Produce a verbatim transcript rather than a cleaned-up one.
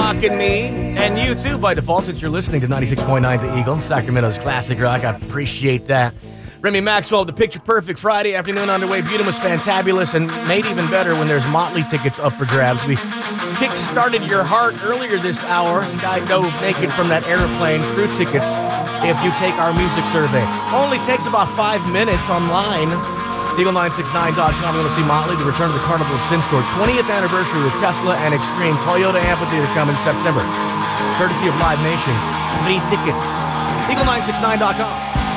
rocking me, and you too by default since you're listening to ninety-six point nine The Eagle, Sacramento's classic rock. I appreciate that. Remy Maxwell, the Picture Perfect Friday afternoon underway. Beauty was fantabulous and made even better when there's Motley tickets up for grabs. We kick-started your heart earlier this hour. Sky dove naked from that airplane. Crew tickets if you take our music survey. Only takes about five minutes online. Eagle nine sixty-nine dot com. We're going to see Motley, the return of the Carnival of Sin Store. twentieth anniversary with Tesla and Extreme. Toyota Amphitheater coming September. Courtesy of Live Nation. Free tickets. Eagle nine sixty-nine dot com.